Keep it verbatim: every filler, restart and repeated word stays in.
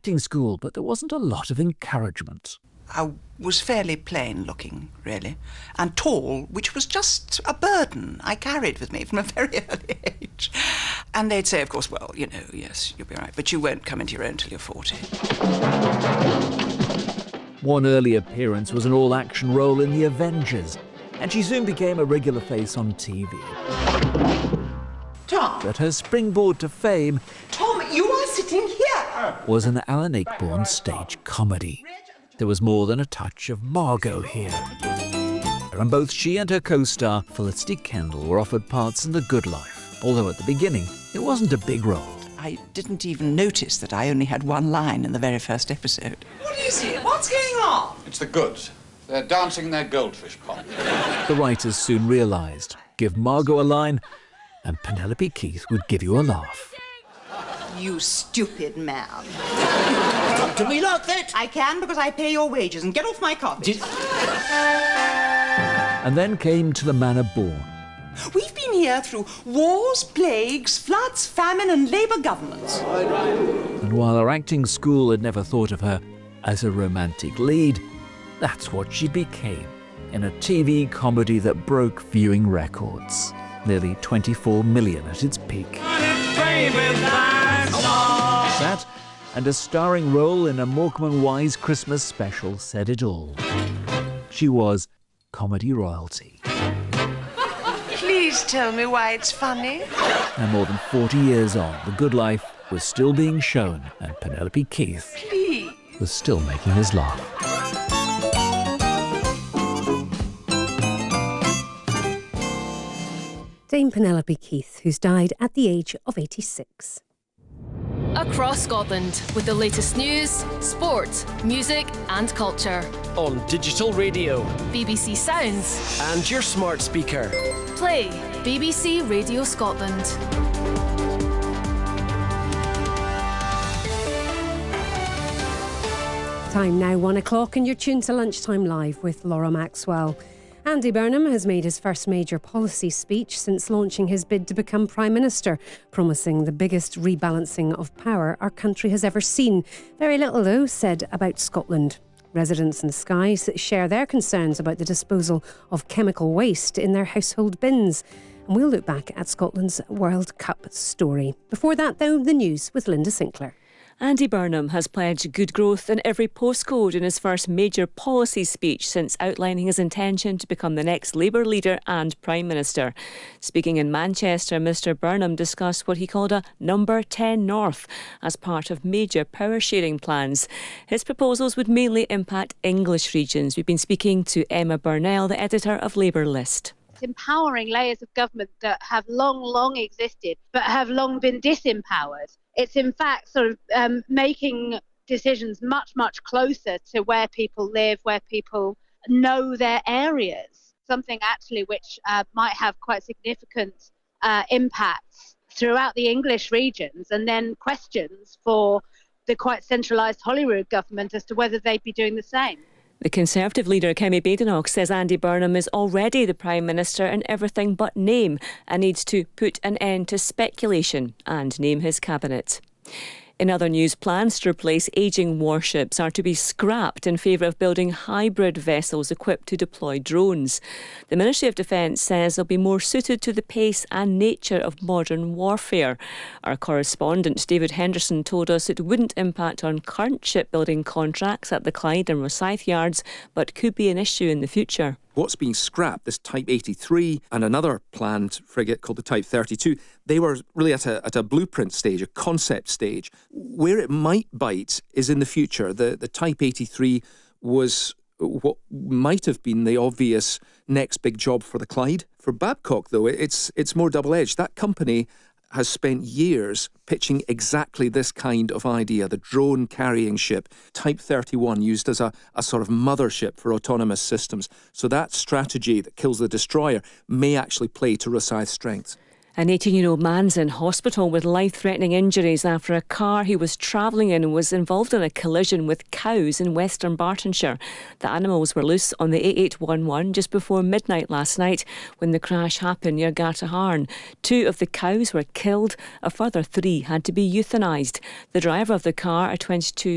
acting school, but there wasn't a lot of encouragement. I was fairly plain looking, really, and tall, which was just a burden I carried with me from a very early age. And they'd say, of course, well, you know, yes, you'll be all right, but you won't come into your own till you're forty. One early appearance was an all-action role in The Avengers, and she soon became a regular face on T V. Tom! But her springboard to fame Tom, you are sitting here! was an Alan Ayckbourn stage comedy. There was more than a touch of Margot here. And both she and her co-star, Felicity Kendal, were offered parts in The Good Life, although at the beginning it wasn't a big role. I didn't even notice that I only had one line in the very first episode. What is it? What's going on? It's the goods. They're dancing their goldfish pond. The writers soon realised, give Margot a line and Penelope Keith would give you a laugh. You stupid man. Talk to me like that. I can because I pay your wages, and get off my carpet. And then came To the Manor Born. We've been here through wars, plagues, floods, famine and Labour governments. And while her acting school had never thought of her as a romantic lead, that's what she became in a T V comedy that broke viewing records. Nearly twenty-four million at its peak. That and a starring role in a Morecambe and Wise Christmas special said it all. She was comedy royalty. Please tell me why it's funny. And more than forty years on, The Good Life was still being shown, and Penelope Keith Please. was still making us laugh. Dame Penelope Keith, who's died at the age of eighty-six. Across Scotland with the latest news, sport, music and culture. On digital radio. B B C Sounds. And your smart speaker. Play B B C Radio Scotland. Time now, one o'clock, and you're tuned to Lunchtime Live with Laura Maxwell. Andy Burnham has made his first major policy speech since launching his bid to become Prime Minister, promising the biggest rebalancing of power our country has ever seen. Very little, though, said about Scotland. Residents in Skye share their concerns about the disposal of chemical waste in their household bins. And we'll look back at Scotland's World Cup story. Before that, though, the news with Linda Sinclair. Andy Burnham has pledged good growth in every postcode in his first major policy speech since outlining his intention to become the next Labour leader and Prime Minister. Speaking in Manchester, Mr Burnham discussed what he called a Number ten North as part of major power sharing plans. His proposals would mainly impact English regions. We've been speaking to Emma Burnell, the editor of Labour List. Empowering layers of government that have long, long existed but have long been disempowered. It's in fact sort of um, making decisions much, much closer to where people live, where people know their areas. Something actually which uh, might have quite significant uh, impacts throughout the English regions, and then questions for the quite centralised Holyrood government as to whether they'd be doing the same. The Conservative leader, Kemi Badenoch, says Andy Burnham is already the Prime Minister in everything but name and needs to put an end to speculation and name his cabinet. In other news, plans to replace ageing warships are to be scrapped in favour of building hybrid vessels equipped to deploy drones. The Ministry of Defence says they'll be more suited to the pace and nature of modern warfare. Our correspondent David Henderson told us it wouldn't impact on current shipbuilding contracts at the Clyde and Rosyth yards, but could be an issue in the future. What's being scrapped, this Type eighty-three and another planned frigate called the Type thirty-two, they were really at a, at a blueprint stage, a concept stage. Where it might bite is in the future. The, the Type eighty-three was what might have been the obvious next big job for the Clyde. For Babcock, though, it's it's more double-edged. That company has spent years pitching exactly this kind of idea, the drone carrying ship, Type thirty-one, used as a, a sort of mothership for autonomous systems. So that strategy that kills the destroyer may actually play to Rosyth's strengths. An eighteen-year-old man's in hospital with life-threatening injuries after a car he was travelling in was involved in a collision with cows in Western Bartonshire. The animals were loose on the A eight one one just before midnight last night when the crash happened near Gartaharn. Two of the cows were killed. A further three had to be euthanised. The driver of the car, a twenty-two